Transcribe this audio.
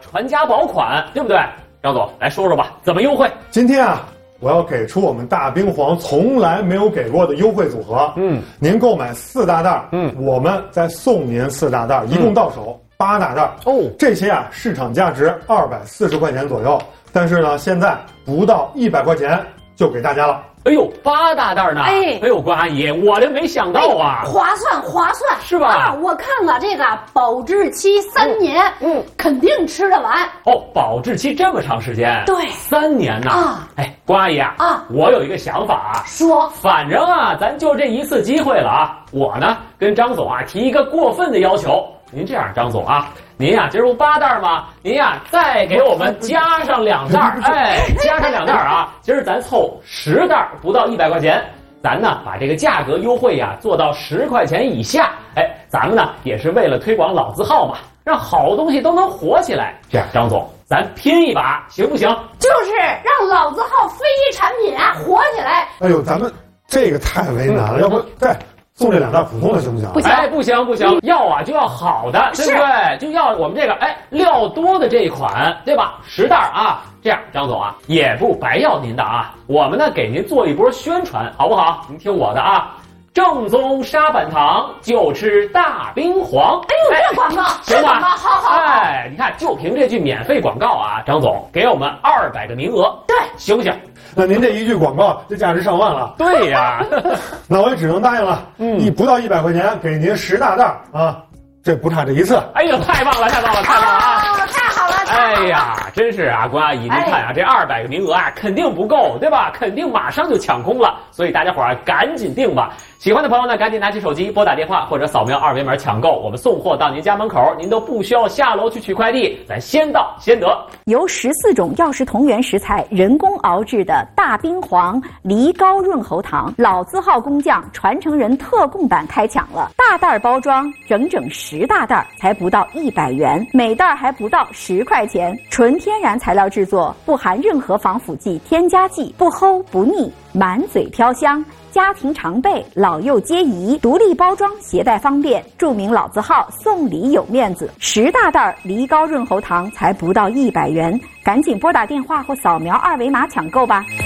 传家宝款，对不对？张总来说说吧，怎么优惠？ 今天啊，我要给出我们大冰皇从来没有给过的优惠组合。您购买4大袋，我们再送您4大袋，一共到手8大袋。这些啊，市场价值240块钱左右，但是呢，现在不到100块钱就给大家了。 哎呦，8大袋呢！哎呦，关阿姨，我这没想到啊， 划算是吧？ 啊，我看了这个保质期3年，肯定吃得完。 哦，保质期这么长时间？ 对 ，3年呢。啊，哎，关阿姨啊，我有一个想法啊， 说， 反正啊，咱就这一次机会了啊，我呢跟张总啊提一个过分的要求。您这样，张总啊，您呀今儿不8袋吗？您呀再给我们加上2袋，哎，加上2袋啊！今儿咱凑10袋，不到100块钱，咱呢把这个价格优惠呀做到10块钱以下。哎，咱们呢也是为了推广老字号嘛，让好东西都能火起来。这样，张总，咱拼一把行不行？ 就是让老字号非遗产品啊火起来。 哎呦，咱们这个太为难了，要不再送这2袋普通的行不行？ 不行， 哎，不行，要啊就要好的，对不对？就要我们这个料多的这一款，对吧？10袋啊，这样张总啊也不白要您的啊，我们呢给您做一波宣传，好不好？您听我的啊，正宗沙板糖就吃大冰皇。 哎呦，这广告行吧？ 好。 哎，你看，就凭这句免费广告啊，张总给我们200个名额， 对， 行不行？ 那您这一句广告，这价值上万了。 对呀， 那我也只能答应了。不到100块钱给您10大袋啊，这不差这一次。 哎呦，太棒了啊！ 太好了！ 哎呀，真是啊，关阿姨，您看啊，这200个名额啊，肯定不够，对吧？肯定马上就抢空了，所以大家伙儿赶紧订吧。喜欢的朋友呢，赶紧拿起手机拨打电话或者扫描2维码抢购，我们送货到您家门口，您都不需要下楼去取快递，咱先到先得。 由14种药食同源食材人工熬制的大冰皇梨膏润喉糖，老字号工匠传承人特供版开抢了，大袋包装，整整10大袋，才不到100元，每袋还不到10块钱，纯天然材料制作，不含任何防腐剂、添加剂，不齁不腻，满嘴飘香。家庭常备，老幼皆宜，独立包装，携带方便，著名老字号，送礼有面子。10大袋梨膏润喉糖才不到100元，赶紧拨打电话或扫描2维码抢购吧。